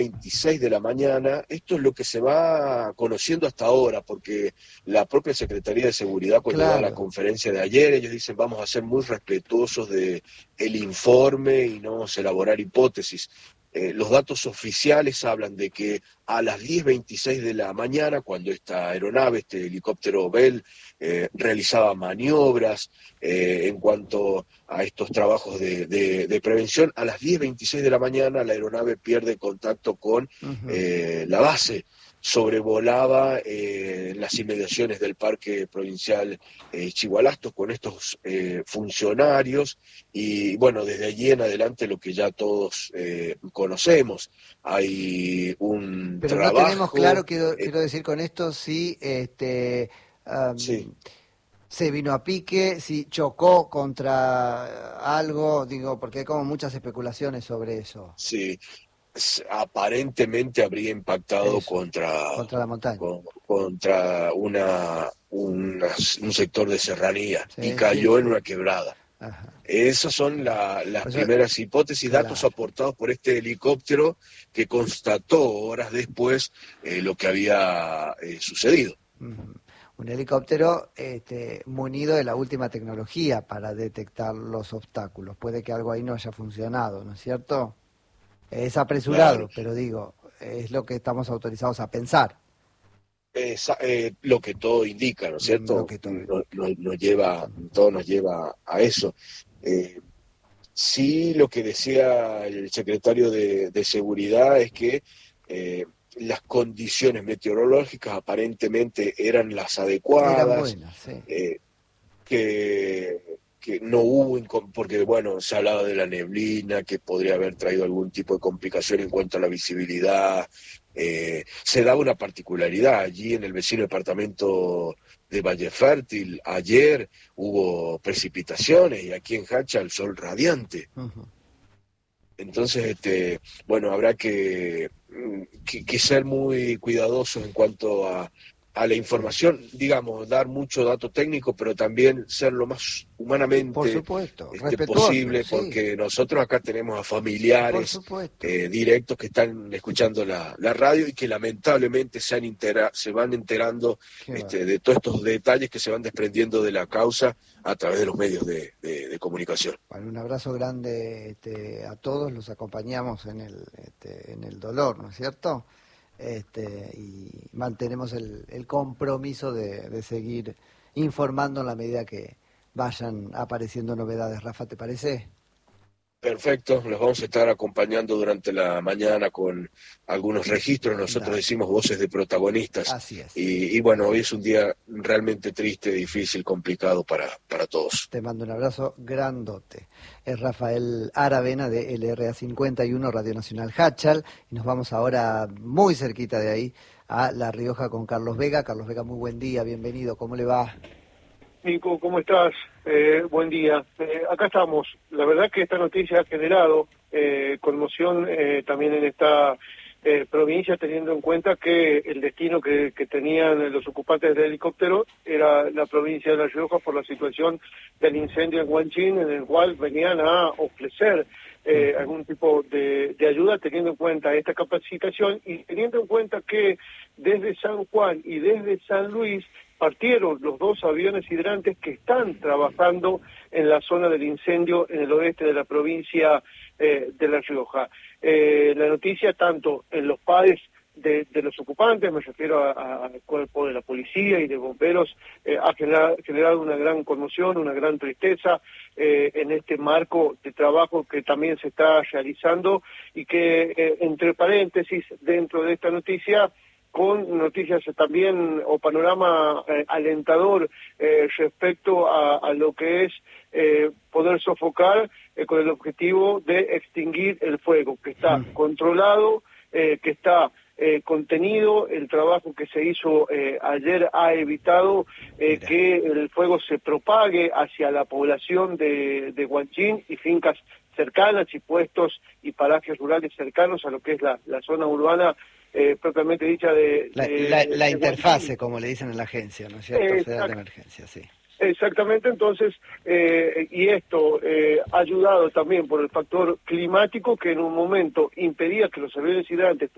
26 de la mañana, esto es lo que se va conociendo hasta ahora, porque la propia Secretaría de Seguridad, cuando da la conferencia de ayer, ellos dicen vamos a ser muy respetuosos de el informe y no vamos a elaborar hipótesis. Los datos oficiales hablan de que a las 10:26 de la mañana, cuando esta aeronave, este helicóptero Bell, realizaba maniobras en cuanto a estos trabajos de prevención, a las 10:26 de la mañana la aeronave pierde contacto con la base. Sobrevolaba las inmediaciones del Parque Provincial Chigualasto con estos funcionarios y bueno, desde allí en adelante lo que ya todos conocemos. Hay un Pero trabajo... no tenemos claro, quiero decir con esto, si sí. se vino a pique, si chocó contra algo, digo, porque hay como muchas especulaciones sobre eso. Sí, aparentemente habría impactado contra la montaña. Contra un sector de serranía y cayó en una quebrada. Ajá. Esas son las primeras hipótesis, datos aportados por este helicóptero que constató horas después lo que había sucedido. Un helicóptero munido de la última tecnología para detectar los obstáculos. Puede que algo ahí no haya funcionado, ¿no es cierto? Es apresurado, Claro. pero digo, es lo que estamos autorizados a pensar. Lo que todo indica, ¿no es cierto? Todo nos lleva a eso. Sí, lo que decía el secretario de Seguridad es que las condiciones meteorológicas aparentemente eran las adecuadas, eran buenas, sí. que no hubo, porque bueno, se hablaba de la neblina, que podría haber traído algún tipo de complicación en cuanto a la visibilidad. Se daba una particularidad allí en el vecino departamento de Valle Fértil. Ayer hubo precipitaciones y aquí en Hacha el sol radiante. Entonces, bueno, habrá que ser muy cuidadosos en cuanto a la información, digamos, dar mucho dato técnico, pero también ser lo más humanamente posible, porque nosotros acá tenemos a familiares directos que están escuchando la radio y que lamentablemente se van enterando de todos estos detalles que se van desprendiendo de la causa a través de los medios de comunicación. Bueno, un abrazo grande a todos, los acompañamos en el dolor, ¿no es cierto? Y mantenemos el compromiso de seguir informando en la medida que vayan apareciendo novedades. Rafa, ¿te parece? Perfecto, los vamos a estar acompañando durante la mañana con algunos registros, nosotros decimos voces de protagonistas. Así es. Y bueno, hoy es un día realmente triste, difícil, complicado para todos. Te mando un abrazo grandote. Es Rafael Aravena de LRA 51, Radio Nacional Hachal, y nos vamos ahora muy cerquita de ahí a La Rioja con Carlos Vega. Carlos Vega, muy buen día, bienvenido, ¿cómo le va? Nico, ¿cómo estás? Buen día. Acá estamos. La verdad que esta noticia ha generado conmoción también en esta provincia, teniendo en cuenta que el destino que tenían los ocupantes del helicóptero era la provincia de La Rioja por la situación del incendio en Huanchín, en el cual venían a ofrecer algún tipo de ayuda, teniendo en cuenta esta capacitación y teniendo en cuenta que desde San Juan y desde San Luis partieron los dos aviones hidrantes que están trabajando en la zona del incendio en el oeste de la provincia de La Rioja. La noticia, tanto en los padres de los ocupantes, me refiero al cuerpo de la policía y de bomberos, ha generado una gran conmoción, una gran tristeza en este marco de trabajo que también se está realizando y que, entre paréntesis, dentro de esta noticia, con noticias también o panorama alentador respecto a lo que es poder sofocar con el objetivo de extinguir el fuego, que está controlado, que está contenido. El trabajo que se hizo ayer ha evitado que el fuego se propague hacia la población de Huanchín y fincas cercanas y puestos y parajes rurales cercanos a lo que es la zona urbana propiamente dicha de la interfase, como le dicen en la agencia, ¿no es cierto? Federal de Emergencia, sí. Exactamente, entonces, y esto ayudado también por el factor climático que en un momento impedía que los aviones hidrantes